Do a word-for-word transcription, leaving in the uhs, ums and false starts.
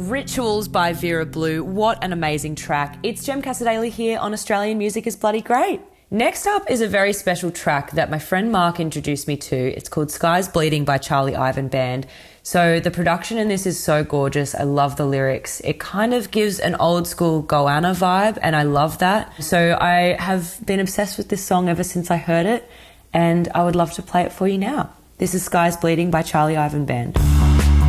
Rituals by Vera Blue. What an amazing track. It's Jem Casadei here on Australian Music is Bloody Great. Next up is a very special track that my friend Mark introduced me to. It's called Skies Bleeding by Charlie Ivan Band. So the production in this is so gorgeous. I love the lyrics. It kind of gives an old school Goanna vibe, and I love that. So I have been obsessed with this song ever since I heard it, and I would love to play it for you now. This is Skies Bleeding by Charlie Ivan Band.